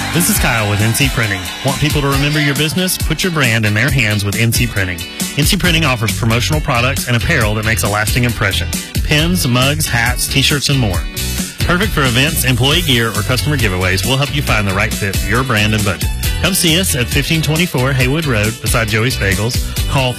This is Kyle with NC Printing. Want people to remember your business? Put your brand in their hands with NC Printing. NC Printing offers promotional products and apparel that makes a lasting impression. Pins, mugs, hats, t-shirts, and more. Perfect for events, employee gear, or customer giveaways, we'll help you find the right fit for your brand and budget. Come see us at 1524 Haywood Road beside Joey's Bagels. Call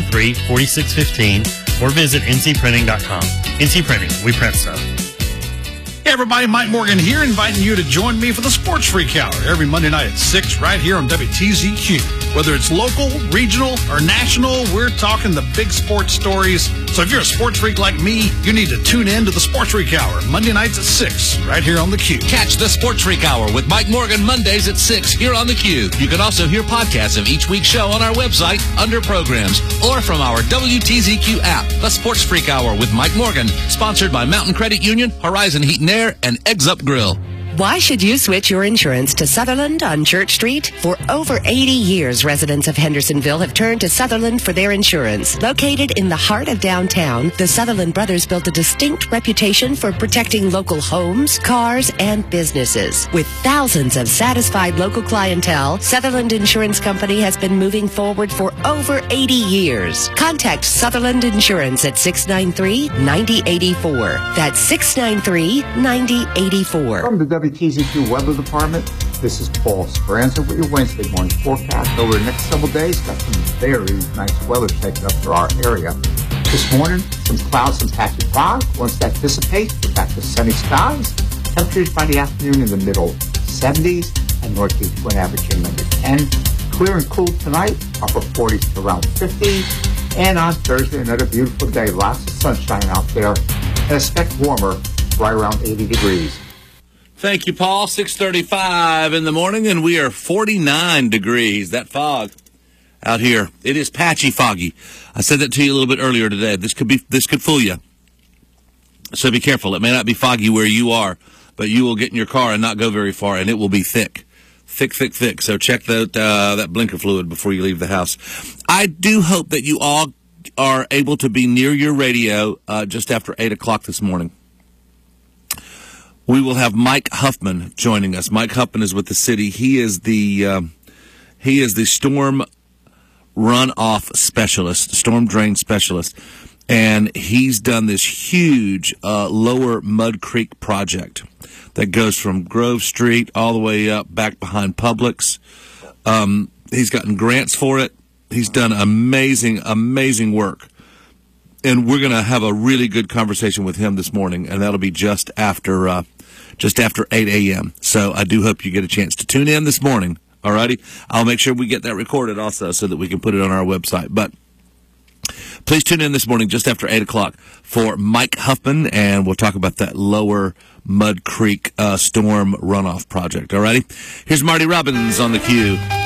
393-4615 or visit ncprinting.com. NC Printing, we print stuff. Hey everybody, Mike Morgan here, inviting you to join me for the Sports Freak Hour every Monday night at 6 right here on WTZQ. Whether it's local, regional, or national, we're talking the big sports stories. So if you're a sports freak like me, you need to tune in to the Sports Freak Hour Monday nights at 6 right here on the Q. Catch the Sports Freak Hour with Mike Morgan Mondays at 6 here on the Q. You can also hear podcasts of each week's show on our website under programs or from our WTZQ app. The Sports Freak Hour with Mike Morgan, sponsored by Mountain Credit Union, Horizon Heat and Air, and Eggs Up Grill. Why should you switch your insurance to Sutherland on Church Street? For over 80 years, residents of Hendersonville have turned to Sutherland for their insurance. Located in the heart of downtown, the Sutherland brothers built a distinct reputation for protecting local homes, cars, and businesses. With thousands of satisfied local clientele, Sutherland Insurance Company has been moving forward for over 80 years. Contact Sutherland Insurance at 693-9084. That's 693-9084. From the WTZQ Weather Department, this is Paul Speranza with your Wednesday morning forecast. Over the next several days, got some very nice weather taking up for our area. This morning, some clouds and patchy fog. Once that dissipates, we're back to sunny skies. Temperatures by the afternoon in the middle 70s and northeast wind averaging under 10. Clear and cool tonight, upper 40s to around 50. And on Thursday, another beautiful day. Lots of sunshine out there. And expect warmer, right around 80 degrees. Thank you, Paul. 6:35 in the morning, and we are 49 degrees. That fog out here, it is patchy foggy. I said that to you a little bit earlier today. This could fool you. So be careful. It may not be foggy where you are, but you will get in your car and not go very far, and it will be thick. Thick. So check that blinker fluid before you leave the house. I do hope that you all are able to be near your radio just after 8 o'clock this morning. We will have Mike Huffman joining us. Mike Huffman is with the city. He is the storm runoff specialist, storm drain specialist, and he's done this huge Lower Mud Creek project that goes from Grove Street all the way up back behind Publix. He's gotten grants for it. He's done amazing work. And we're going to have a really good conversation with him this morning, and that'll be just after 8 a.m. So I do hope you get a chance to tune in this morning. All righty? I'll make sure we get that recorded also so that we can put it on our website. But please tune in this morning just after 8 o'clock for Mike Huffman, and we'll talk about that Lower Mud Creek storm runoff project. All righty? Here's Marty Robbins on the Q.